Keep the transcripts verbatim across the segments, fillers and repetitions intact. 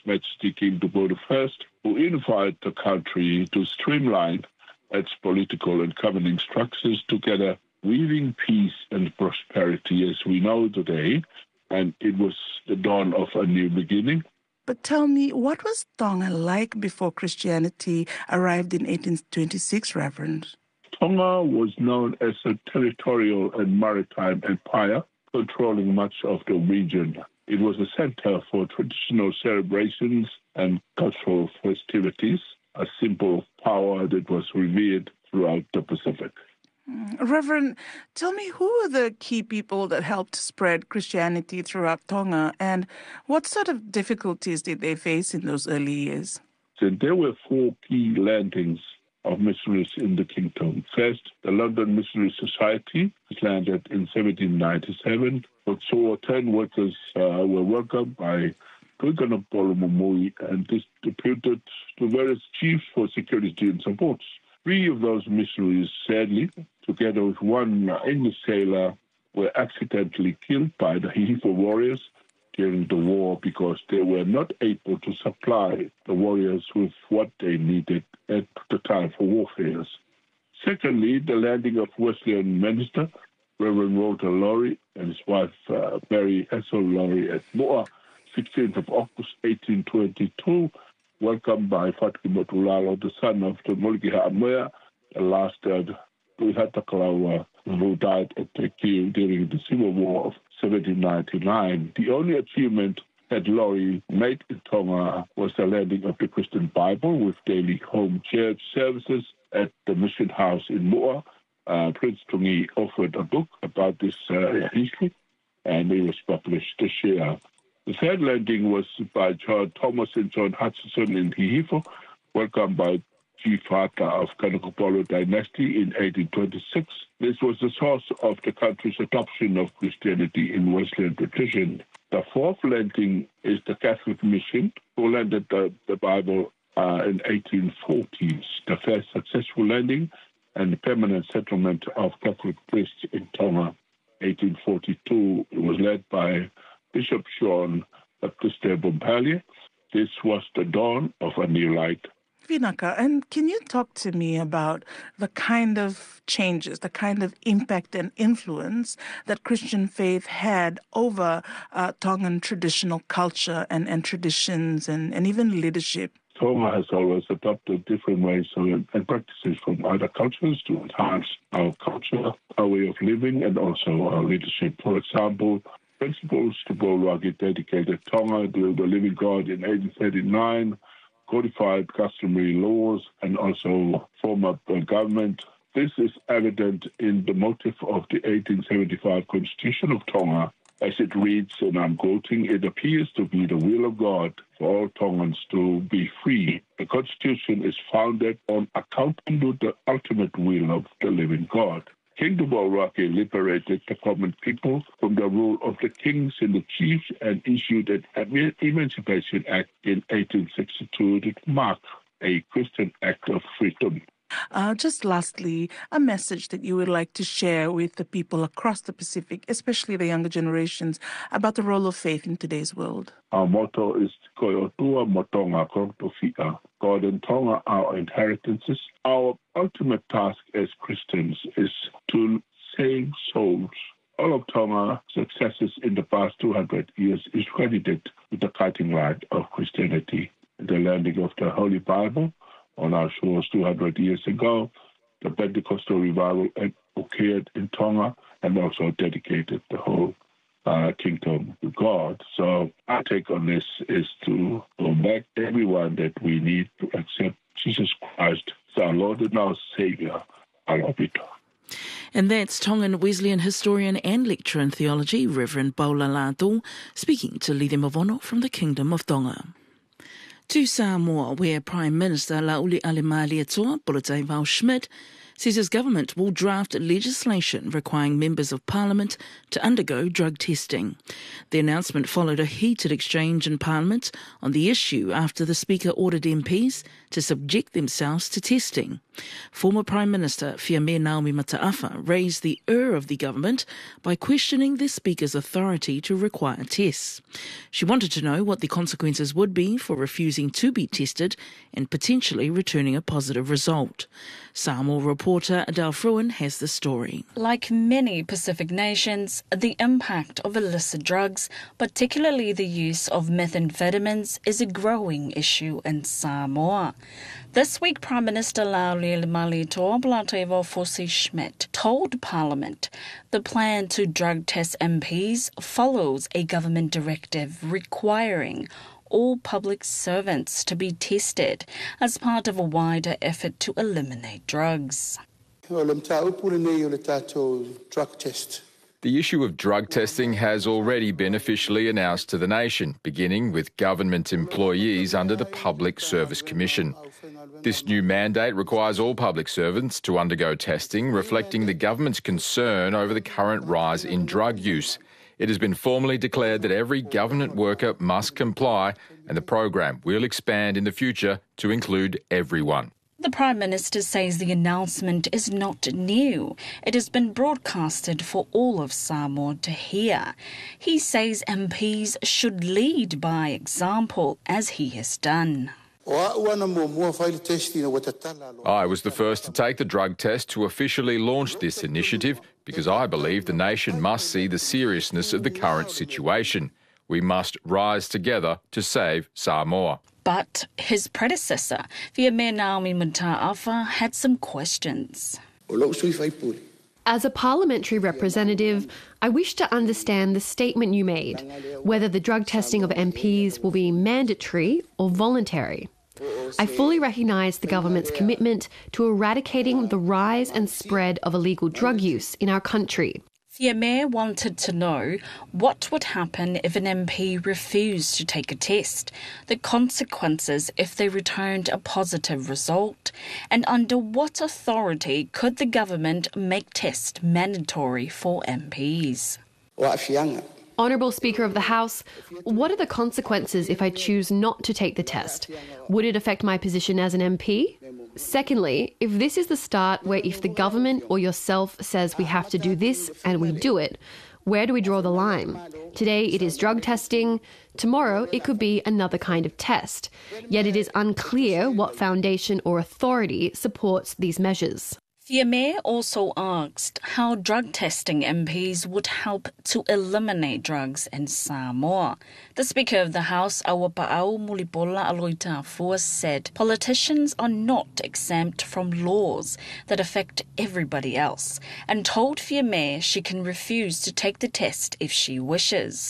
Majesty King Tupou the First, who unified the country to streamline its political and governing structures together, weaving peace and prosperity as we know today. And it was the dawn of a new beginning. But tell me, what was Tonga like before Christianity arrived in eighteen twenty-six, Reverend? Tonga was known as a territorial and maritime empire, controlling much of the region. It was a center for traditional celebrations and cultural festivities, a symbol of power that was revered throughout the Pacific. Reverend, tell me, who were the key people that helped spread Christianity throughout Tonga, and what sort of difficulties did they face in those early years? So there were four key landings of missionaries in the kingdom. First, the London Missionary Society was landed in seventeen ninety-seven. So ten workers uh, were welcomed by Tuikana Polomomui and distributed to various chiefs for security and support. Three of those missionaries, sadly, together with one English sailor, were accidentally killed by the Hihifo warriors during the war because they were not able to supply the warriors with what they needed at the time for warfare. Secondly, the landing of Wesleyan minister, Reverend Walter Lowry, and his wife, uh, Mary Hassel Lowry, at Moa, sixteenth of August, eighteen twenty-two, welcomed by Fatima Tulalo, the son of the Molikiha Amoya, the last uh, Tuihatakalawa, who died at Tekiu during the Civil War of seventeen ninety-nine. The only achievement that Lowry made in Tonga was the landing of the Christian Bible with daily home church services at the mission house in Moa. Uh, Prince Tungi offered a book about this uh, history, and it was published this year. The third landing was by John Thomas and John Hutchinson in Hihifo, welcomed by Chief Hata of Kanakapolo dynasty in eighteen twenty-six. This was the source of the country's adoption of Christianity in Wesleyan tradition. The fourth landing is the Catholic mission, who landed the, the Bible uh, in eighteen forties. The first successful landing and the permanent settlement of Catholic priests in Tonga, eighteen forty-two. It was led by Bishop Sean Baptiste Bompali. This was the dawn of a new light. Vinaka, and can you talk to me about the kind of changes, the kind of impact and influence that Christian faith had over uh, Tongan traditional culture and, and traditions and, and even leadership? Tonga has always adopted different ways and practices from other cultures to enhance our culture, our way of living, and also our leadership. For example, Principles Tupou Waki dedicated Tonga to the living God in eighteen thirty-nine, codified customary laws, and also form up a government. This is evident in the motive of the eighteen seventy-five Constitution of Tonga. As it reads, and I'm quoting, "It appears to be the will of God for all Tongans to be free. The Constitution is founded on accounting to the ultimate will of the living God." King Tupou Waki liberated the common people from the rule of the kings and the chiefs and issued an Emancipation Act in eighteen sixty-two that marked a Christian act of freedom. Uh, just lastly, a message that you would like to share with the people across the Pacific, especially the younger generations, about the role of faith in today's world. Our motto is Koiotua Motonga Korotofia. God and Tonga are our inheritances. Our ultimate task as Christians is to save souls. All of Tonga's successes in the past two hundred years is credited with the guiding light of Christianity. The landing of the Holy Bible on our shores two hundred years ago, the Pentecostal revival occurred in Tonga and also dedicated the whole uh, kingdom to God. So our take on this is to go back to everyone that we need to accept Jesus Christ as our Lord and our Savior, our Lord. And that's Tongan Wesleyan historian and lecturer in theology, Reverend Paula Lato, speaking to Lidi Mavono from the Kingdom of Tonga. To Samoa, where Prime Minister Lauli Alemaliatoa Polotai Schmidt says his government will draft legislation requiring members of Parliament to undergo drug testing. The announcement followed a heated exchange in Parliament on the issue after the Speaker ordered M Ps to subject themselves to testing. Former Prime Minister Fiamē Naomi Mataafa raised the ire of the government by questioning the Speaker's authority to require tests. She wanted to know what the consequences would be for refusing to be tested and potentially returning a positive result. Samoa reporter Adele Fruin has the story. Like many Pacific nations, the impact of illicit drugs, particularly the use of methamphetamines, is a growing issue in Samoa. This week, Prime Minister Lauri Lemalito Blateva Fosi-Schmidt told Parliament the plan to drug test M Ps follows a government directive requiring all public servants to be tested as part of a wider effort to eliminate drugs. Drug test. The issue of drug testing has already been officially announced to the nation, beginning with government employees under the Public Service Commission. This new mandate requires all public servants to undergo testing, reflecting the government's concern over the current rise in drug use. It has been formally declared that every government worker must comply, and the program will expand in the future to include everyone. The Prime Minister says the announcement is not new. It has been broadcasted for all of Samoa to hear. He says M Ps should lead by example, as he has done. I was the first to take the drug test to officially launch this initiative because I believe the nation must see the seriousness of the current situation. We must rise together to save Samoa. But his predecessor, Fiamē Naomi Mataafa, had some questions. As a parliamentary representative, I wish to understand the statement you made, whether the drug testing of M Ps will be mandatory or voluntary. I fully recognise the government's commitment to eradicating the rise and spread of illegal drug use in our country. Fiamē wanted to know what would happen if an M P refused to take a test, the consequences if they returned a positive result, and under what authority could the government make tests mandatory for M Ps. Honourable Speaker of the House, what are the consequences if I choose not to take the test? Would it affect my position as an M P? Secondly, if this is the start where if the government or yourself says we have to do this and we do it, where do we draw the line? Today it is drug testing, tomorrow it could be another kind of test. Yet it is unclear what foundation or authority supports these measures. Fiamē also asked how drug testing M Ps would help to eliminate drugs in Samoa. The Speaker of the House, Awapa'au Mulipola Aloita'afua, said politicians are not exempt from laws that affect everybody else, and told Fiamē she can refuse to take the test if she wishes.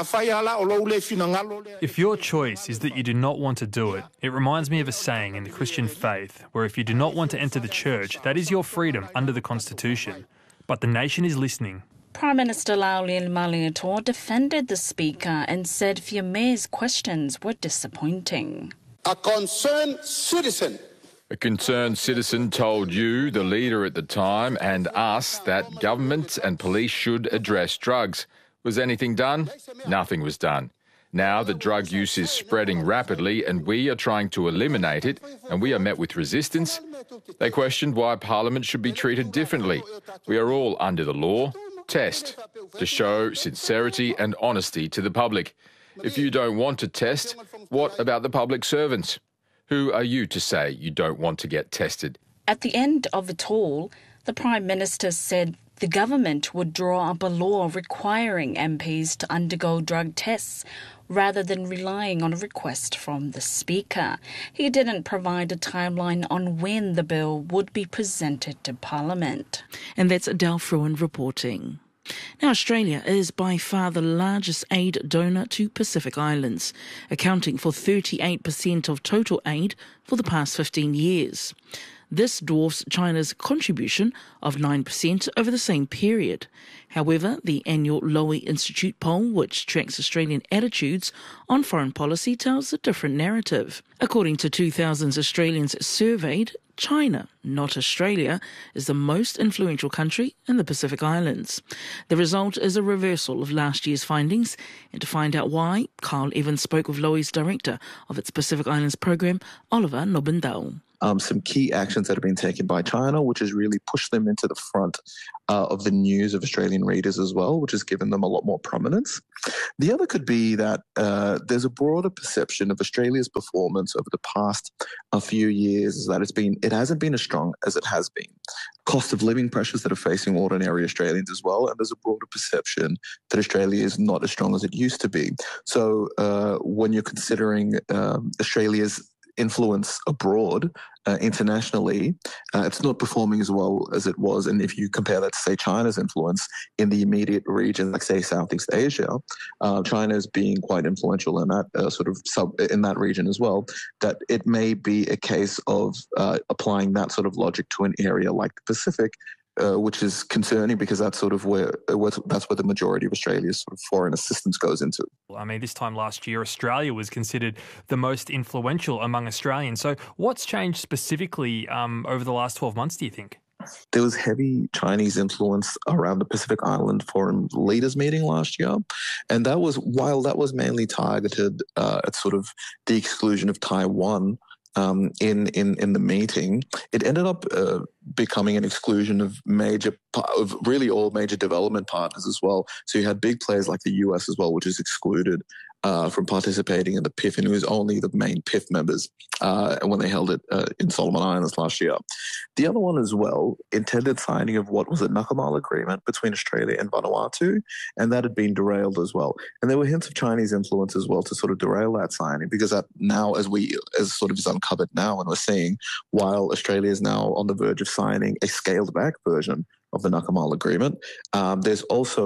If your choice is that you do not want to do it, it reminds me of a saying in the Christian faith where if you do not want to enter the church, that is your freedom under the Constitution. But the nation is listening. Prime Minister Lauri Lemalito defended the Speaker and said Fiamē's questions were disappointing. A concerned citizen. A concerned citizen told you, the leader at the time, and us that government and police should address drugs. Was anything done? Nothing was done. Now the drug use is spreading rapidly and we are trying to eliminate it, and we are met with resistance. They questioned why Parliament should be treated differently. We are all under the law. Test, to show sincerity and honesty to the public. If you don't want to test, what about the public servants? Who are you to say you don't want to get tested? At the end of it all, the Prime Minister said the government would draw up a law requiring M Ps to undergo drug tests rather than relying on a request from the Speaker. He didn't provide a timeline on when the bill would be presented to Parliament. And that's Adele Fruin reporting. Now, Australia is by far the largest aid donor to Pacific Islands, accounting for thirty-eight percent of total aid for the past fifteen years. This dwarfs China's contribution of nine percent over the same period. However, the annual Lowy Institute poll, which tracks Australian attitudes on foreign policy, tells a different narrative. According to two thousand Australians surveyed, China, not Australia, is the most influential country in the Pacific Islands. The result is a reversal of last year's findings, and to find out why, Kyle Evans spoke with Lowy's director of its Pacific Islands program, Oliver Nobendale. um, some key actions that have been taken by China, which has really pushed them into the front uh, of the news of Australian readers as well, which has given them a lot more prominence. The other could be that uh, there's a broader perception of Australia's performance over the past a few years is that it's been it hasn't been as strong as it has been. Cost of living pressures that are facing ordinary Australians as well, and there's a broader perception that Australia is not as strong as it used to be. So uh, when you're considering um, Australia's influence abroad, uh, internationally, uh, it's not performing as well as it was. And if you compare that to, say, China's influence in the immediate region, like, say, Southeast Asia, uh, China is being quite influential in that uh, sort of sub in that region as well, that it may be a case of uh, applying that sort of logic to an area like the Pacific, Uh, which is concerning because that's sort of where, where that's where the majority of Australia's sort of foreign assistance goes into. I mean, this time last year, Australia was considered the most influential among Australians. So what's changed specifically um, over the last twelve months, do you think? There was heavy Chinese influence around the Pacific Island Foreign Leaders meeting last year. And that was, while that was mainly targeted uh, at sort of the exclusion of Taiwan, Um, in, in, in the meeting, it ended up uh, becoming an exclusion of major, of really all major development partners as well. So you had big players like the U S as well, which is excluded uh, from participating in the P I F, and it was only the main P I F members uh, when they held it uh, in Solomon Islands last year. The other one as well, intended signing of what was a Nakamal agreement between Australia and Vanuatu, and that had been derailed as well. And there were hints of Chinese influence as well to sort of derail that signing, because that now, as we as sort of is uncovered now, and we're seeing, while Australia is now on the verge of signing a scaled back version of the Nakamal agreement, um, there's also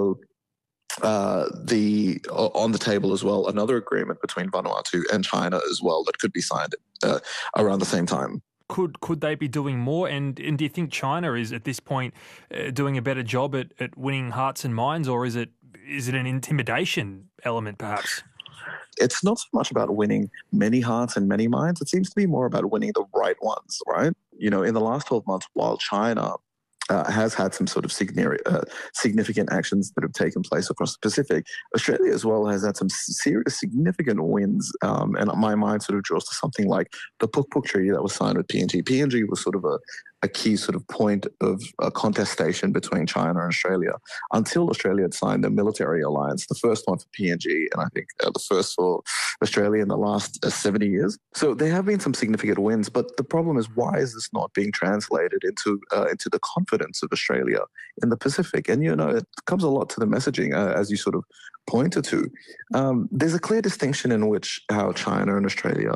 Uh, the on the table as well another agreement between Vanuatu and China as well that could be signed uh, around the same time. Could could they be doing more? And, and do you think China is at this point uh, doing a better job at, at winning hearts and minds, or is it is it an intimidation element perhaps? It's not so much about winning many hearts and many minds. It seems to be more about winning the right ones, right? You know, in the last twelve months, while China Uh, has had some sort of significant, uh, significant actions that have taken place across the Pacific, Australia as well has had some serious, significant wins. Um, and my mind sort of draws to something like the Puk Puk Treaty that was signed with P N G. P N G was sort of a, a key sort of point of uh, contestation between China and Australia until Australia had signed a military alliance, the first one for P N G, and I think uh, the first for Australia in the last uh, seventy years. So there have been some significant wins, but the problem is, why is this not being translated into uh, into the confidence of Australia in the Pacific? And, you know, it comes a lot to the messaging, uh, as you sort of pointed to. Um, there's a clear distinction in which how China and Australia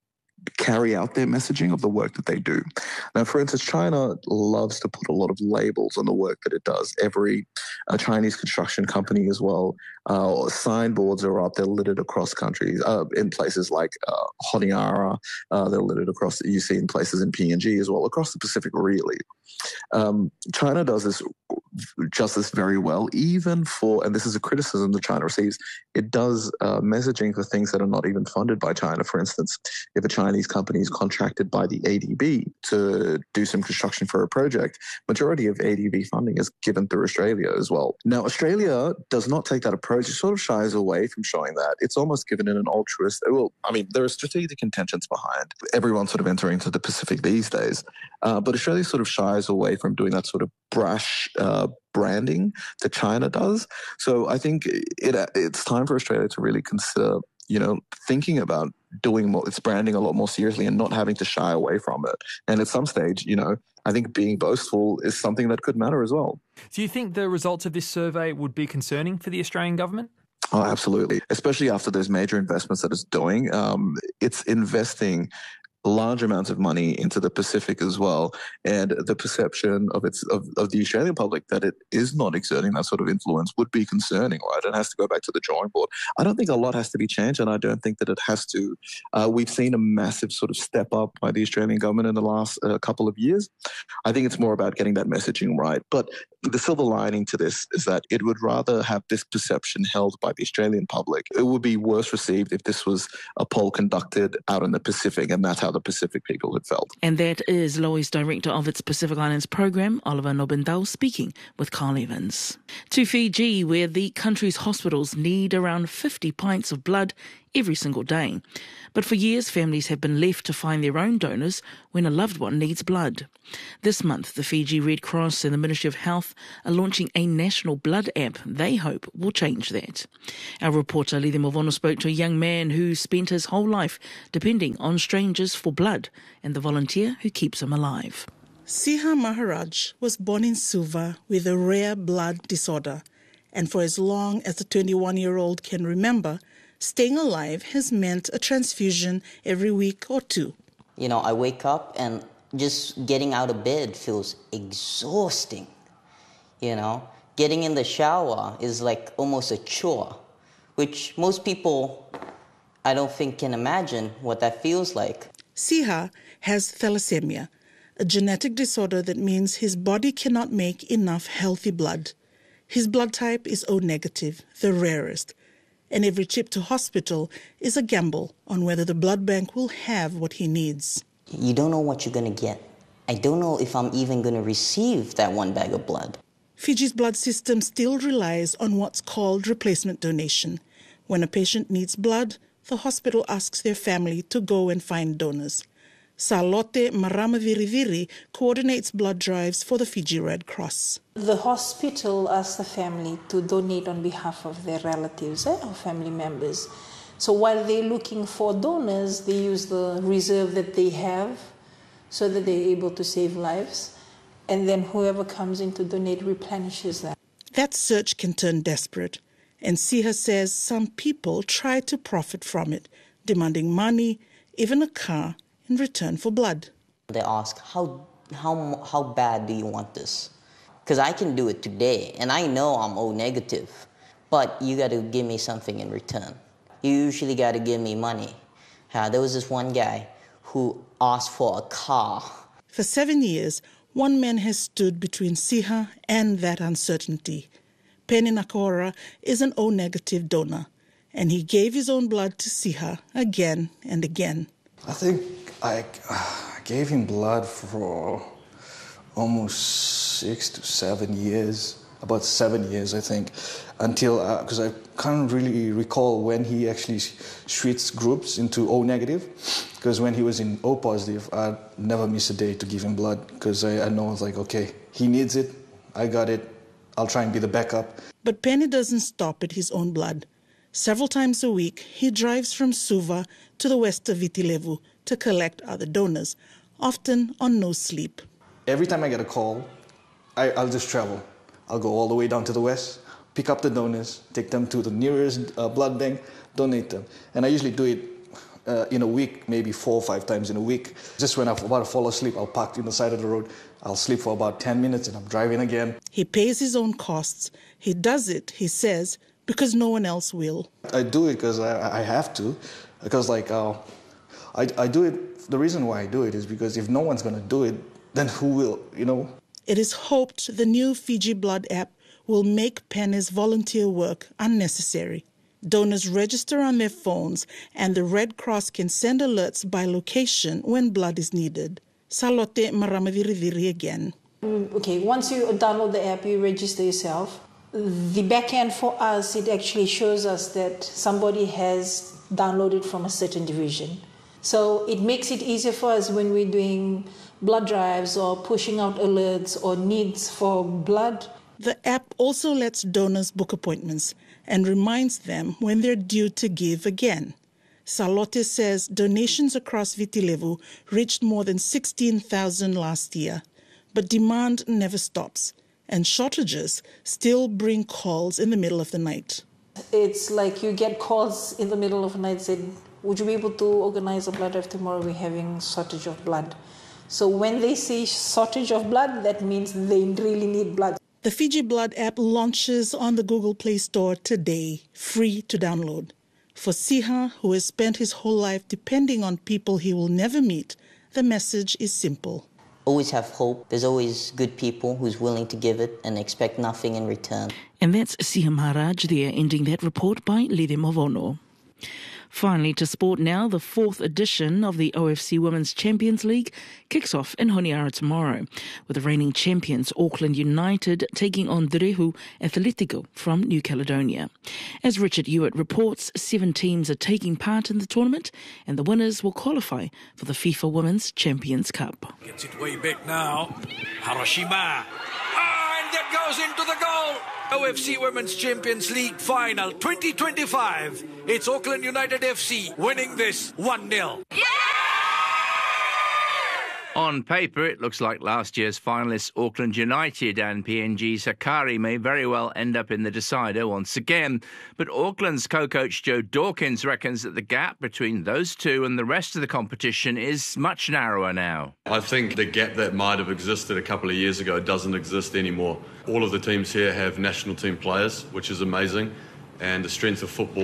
carry out their messaging of the work that they do. Now, for instance, China loves to put a lot of labels on the work that it does. Every uh, Chinese construction company as well, uh, signboards are up, they're littered across countries, uh, in places like uh, Honiara, uh, they're littered across, you see in places in P N G as well, across the Pacific really. Um, China does this just this very well, even for, and this is a criticism that China receives, it does uh, messaging for things that are not even funded by China. For instance, if a Chinese company is contracted by the A D B to do some construction for a project, majority of A D B funding is given through Australia as well. Now, Australia does not take that approach. It sort of shies away from showing that. It's almost given in an altruist, well, I mean, there are strategic intentions behind everyone sort of entering into the Pacific these days, uh, but Australia sort of shies away from doing that sort of brash uh, branding that China does. So I think it it's time for Australia to really consider, you know, thinking about doing more, its branding a lot more seriously and not having to shy away from it. And at some stage, you know, I think being boastful is something that could matter as well. Do you think the results of this survey would be concerning for the Australian government? Oh, absolutely. Especially after those major investments that it's doing. Um, it's investing large amounts of money into the Pacific as well, and the perception of its of, of the Australian public that it is not exerting that sort of influence would be concerning, right? It has to go back to the drawing board. I don't think a lot has to be changed, and I don't think that it has to. Uh, we've seen a massive sort of step up by the Australian government in the last uh, couple of years. I think it's more about getting that messaging right. But the silver lining to this is that it would rather have this perception held by the Australian public. It would be worse received if this was a poll conducted out in the Pacific, and that's how the Pacific people had felt. And that is Lois, director of its Pacific Islands program, Oliver Nobendao, speaking with Carl Evans. To Fiji, where the country's hospitals need around fifty pints of blood every single day. But for years, families have been left to find their own donors when a loved one needs blood. This month, the Fiji Red Cross and the Ministry of Health are launching a national blood app they hope will change that. Our reporter Lidi Mavono spoke to a young man who spent his whole life depending on strangers for blood and the volunteer who keeps him alive. Siha Maharaj was born in Suva with a rare blood disorder, and for as long as the twenty-one-year-old can remember, staying alive has meant a transfusion every week or two. You know, I wake up and just getting out of bed feels exhausting. You know, getting in the shower is like almost a chore, which most people, I don't think, can imagine what that feels like. Siha has thalassemia, a genetic disorder that means his body cannot make enough healthy blood. His blood type is O negative, the rarest, and every trip to hospital is a gamble on whether the blood bank will have what he needs. You don't know what you're going to get. I don't know if I'm even going to receive that one bag of blood. Fiji's blood system still relies on what's called replacement donation. When a patient needs blood, the hospital asks their family to go and find donors. Salote Maramaviriviri coordinates blood drives for the Fiji Red Cross. The hospital asks the family to donate on behalf of their relatives eh, or family members. So while they're looking for donors, they use the reserve that they have so that they're able to save lives. And then whoever comes in to donate replenishes that. That search can turn desperate. And Siha says some people try to profit from it, demanding money, even a car, in return for blood. They ask, how, how, how bad do you want this? Because I can do it today, and I know I'm O negative, but you got to give me something in return. You usually got to give me money. Uh, there was this one guy who asked for a car. For seven years, one man has stood between Siha and that uncertainty. Penny Nakora is an O negative donor, and he gave his own blood to Siha again and again. I think I uh, gave him blood for almost six to seven years, about seven years, I think, until, because uh, I can't really recall when he actually switched groups into O negative, because when he was in O positive, I'd never miss a day to give him blood, because I, I know it's like, okay, he needs it, I got it, I'll try and be the backup. But Penny doesn't stop at his own blood. Several times a week, he drives from Suva to the west of Viti Levu to collect other donors, often on no sleep. Every time I get a call, I, I'll just travel. I'll go all the way down to the west, pick up the donors, take them to the nearest uh, blood bank, donate them. And I usually do it uh, in a week, maybe four or five times in a week. Just when I'm about to fall asleep, I'll park in the side of the road. I'll sleep for about ten minutes and I'm driving again. He pays his own costs. He does it, he says, because no one else will. I do it because I, I have to, because like uh, I, I do it. The reason why I do it is because if no one's going to do it, then who will, you know? It is hoped the new Fiji Blood app will make Penny's volunteer work unnecessary. Donors register on their phones and the Red Cross can send alerts by location when blood is needed. Salote Maramaviriviri again. Okay, once you download the app, you register yourself. The back end for us, it actually shows us that somebody has downloaded from a certain division. So it makes it easier for us when we're doing blood drives or pushing out alerts or needs for blood. The app also lets donors book appointments and reminds them when they're due to give again. Salote says donations across Viti Levu reached more than sixteen thousand last year, but demand never stops. And shortages still bring calls in the middle of the night. It's like you get calls in the middle of the night saying, would you be able to organize a blood drive tomorrow? We're having shortage of blood. So when they say shortage of blood, that means they really need blood. The Fiji Blood app launches on the Google Play Store today, free to download. For Siha, who has spent his whole life depending on people he will never meet, the message is simple. Always have hope. There's always good people who's willing to give it and expect nothing in return. And that's Siha Maharaj there, ending that report by Lidi Mavono. Finally, to sport now, the fourth edition of the O F C Women's Champions League kicks off in Honiara tomorrow, with the reigning champions Auckland United taking on Derehu Athletico from New Caledonia. As Richard Hewitt reports, seven teams are taking part in the tournament, and the winners will qualify for the FIFA Women's Champions Cup. Gets it way back now. Hiroshima. Ah, and that goes into the goal. O F C Women's Champions League Final twenty twenty-five. It's Auckland United F C winning this one nil. Yeah! On paper, it looks like last year's finalists Auckland United and P N G Sakari may very well end up in the decider once again. But Auckland's co-coach Joe Dawkins reckons that the gap between those two and the rest of the competition is much narrower now. I think the gap that might have existed a couple of years ago doesn't exist anymore. All of the teams here have national team players, which is amazing, and the strength of football